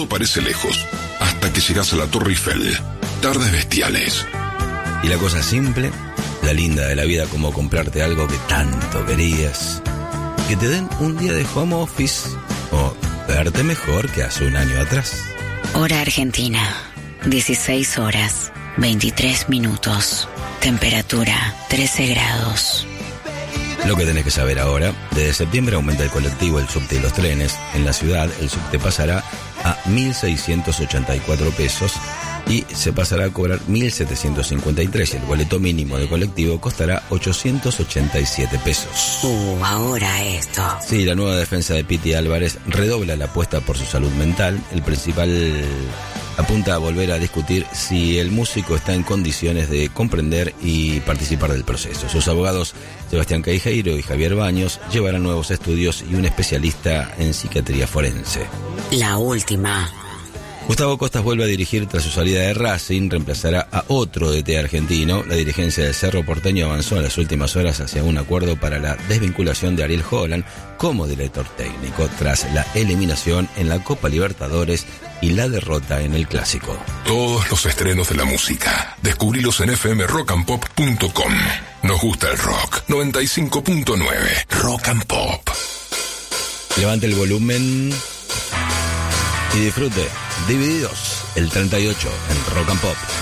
Todo parece lejos, hasta que llegas a la Torre Eiffel. Tardes bestiales. Y la cosa simple, la linda de la vida, como comprarte algo que tanto querías. Que te den un día de home office o verte mejor que hace un año atrás. Hora Argentina, 16 horas, 23 minutos. Temperatura, 13 grados. Lo que tenés que saber ahora, desde septiembre aumenta el colectivo, el subte y los trenes. En la ciudad, el subte pasará a 1.684 pesos y se pasará a cobrar 1.753. El boleto mínimo de colectivo costará 887 pesos. Ahora esto. Sí, la nueva defensa de Piti Álvarez redobla la apuesta por su salud mental. El principal apunta a volver a discutir si el músico está en condiciones de comprender y participar del proceso. Sus abogados, Sebastián Caijeiro y Javier Baños, llevarán nuevos estudios y un especialista en psiquiatría forense. La última. Gustavo Costas vuelve a dirigir tras su salida de Racing, reemplazará a otro DT argentino. La dirigencia del Cerro Porteño avanzó en las últimas horas hacia un acuerdo para la desvinculación de Ariel Holland como director técnico tras la eliminación en la Copa Libertadores y la derrota en el Clásico. Todos los estrenos de la música, descubrilos en fmrockandpop.com. Nos gusta el rock. 95.9 Rock and Pop. Levante el volumen y disfrute Divididos, el 38 en Rock and Pop.